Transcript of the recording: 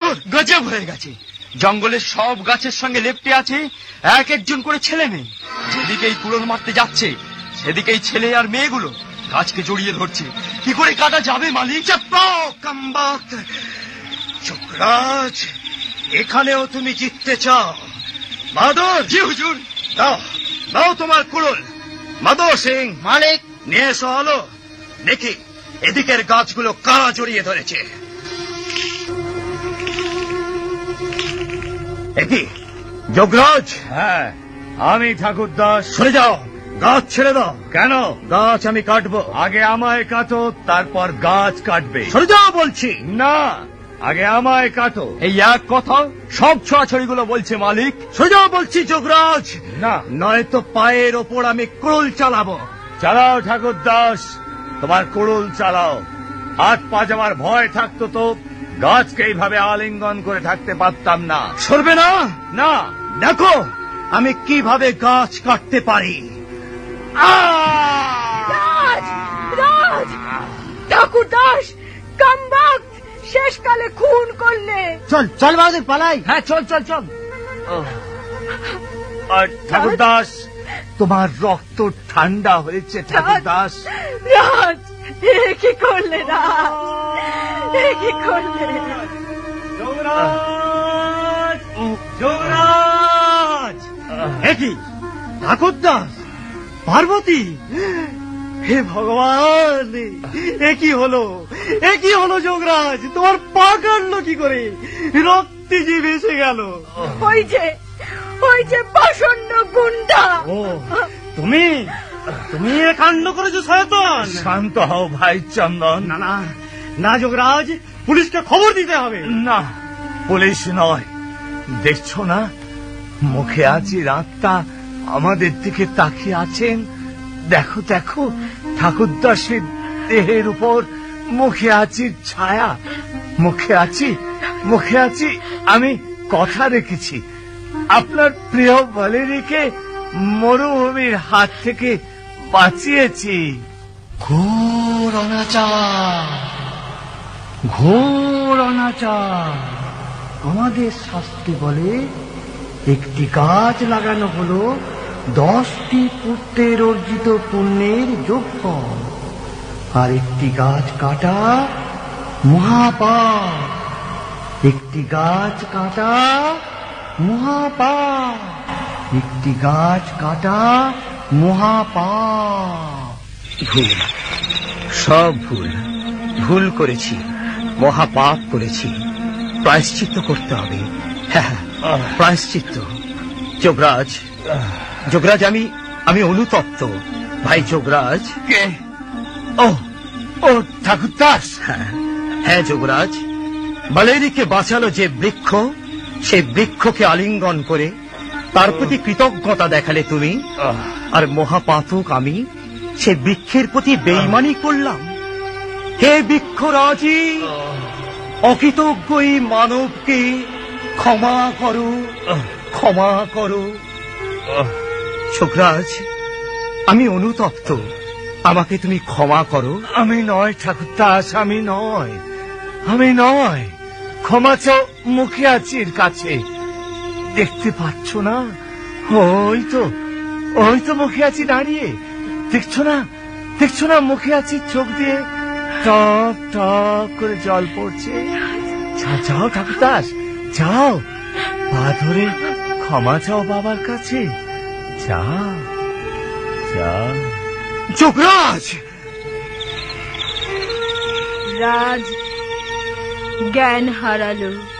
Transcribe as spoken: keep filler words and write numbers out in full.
মাদুর গজব হয়ে গেছে। জঙ্গলের সব গাছের সঙ্গে লেপ্টে আছে এক একজন করে ছেলে মেয়ে। যেদিকেই কুড়োল মারতে যাচ্ছে সেদিকেই ছেলে আর মেয়েগুলো গাছকে জড়িয়ে ধরছে। কি করে কাটা যাবে মালিক? কামবাক যোগরাজ, এখানেও তুমি জিততে চাও? মাদুর। জি হুজুর। দাও দাও তোমার কুড়োল। মাদুর সিং মালিক। নিয়ে এসো হলো, দেখি এদিকের গাছগুলো কারা জড়িয়ে ধরেছে। একই যোগরাজ। হ্যাঁ আমি ঠাকুরদাস। সরে যাও, গাছ ছেড়ে দাও। কেন? গাছ আমি কাটবো। আগে আমায় কাটো, তারপর গাছ কাটবে। সরে যাও বলছি। না, আগে আমায় কাটো। এই এক কথা সব ছড়াছড়িগুলো বলছে মালিক। সরে যাও বলছি যোগরাজ। না, নয়তো পায়ের ওপর আমি কুড়ুল চালাবো। চালাও ঠাকুরদাস, তোমার কুড়ুল চালাও। হাত পা যাওয়ার ভয় থাকতো তো গাছকে এইভাবে আলিঙ্গন করে থাকতে পারতাম না। সরবে না? না। দেখো আমি কিভাবে গাছ কাটতে পারি। রাজ, রাজ, ঠাকুরদাস কামবাক শেষকালে খুন করলে। চল চল বাহাদুর পালাই। হ্যাঁ চল চল চল। আর ঠাকুরদাস, তোমার রক্ত ঠান্ডা হয়েছে ঠাকুরদাস। রাজ কি করলে? রাজ কি করলে? যুবরাজ, যুবরাজ। একই ঠাকুরদাস, পার্বতী, হে ভগবান, একই হলো, একই হলো যোগরাজ। তোমার পা কাটলো কি করে? রক্তে যে ভেসে গেল। ওই যে ওই যে প্রসন্ন গুন্ডা। ও তুমি তুমি এ কাণ্ড করেছো শয়তান। শান্ত হও ভাই চন্দন। না না না যোগরাজ, পুলিশকে খবর দিতে হবে। না, পুলিশ নয়। দেখছো না মুখে আছি আত্মা আমাদের দিকে তাকিয়ে আছেন। দেখো দেখো ঠাকুরদাসের দেহের উপর মুখে আছি ছায়া। মুখে আছি মুখে আছি আমি কথা রেখেছি। আপনার প্রিয় ভালেরিকে মরুভূমির হাত থেকে বাঁচিয়েছি। ঘোর অনাচার, ঘোর অনাচার। আমাদের শাস্তি বলে একটি গাছ লাগানো হলো দশটি পুত্রের অর্জিত পুণ্যের যোগফল, আর একটি গাছ কাটা মহাপাপ। একটি গাছ কাটা মহাপাপ, একটি গাছ কাটা মহাপাপ। ভুল, সব ভুল। ভুল করেছি, মহাপাপ করেছি। প্রায়শ্চিত্ত করতে হবে। হ্যাঁ, প্রায়শ্চিত্ত। যোগরাজ, যোগরাজ, আমি আমি অনুতপ্ত। ভাই যোগরাজ। কে? ও ও ঠাকুরদাস। হ্যাঁ হ্যাঁ যোগরাজ, বালেরিকে বাঁচালো যে বৃক্ষ, সেই বৃক্ষকে আলিঙ্গন করে তার প্রতি কৃতজ্ঞতা দেখালে তুমি। আর মহাপাতক আমি সে বৃক্ষের প্রতি বেঈমানি করলাম। হে বৃক্ষরাজি, অকৃতজ্ঞ এই মানবকে ক্ষমা করো, ক্ষমা করো। যোগরাজ, আমি অনুতপ্ত, আমাকে তুমি ক্ষমা করো। আমি নয় ঠাকুরদাস, আমি নয়, আমি নয়। ক্ষমা চাও মুখে আছির কাছে। দেখতে পাচ্ছ না? ওই তো ওই তো মুখে আছি দাঁড়িয়ে। দেখছো না দেখছো না মুখে আছি চোখ দিয়ে টপ টপ করে জল পড়ছে। যাও যাও ঠাকুরদাস, যাও, পা ধরে ক্ষমা চাও বাবার কাছে। যাও যাও। যোগরাজ! রাজ জ্ঞান হারালো।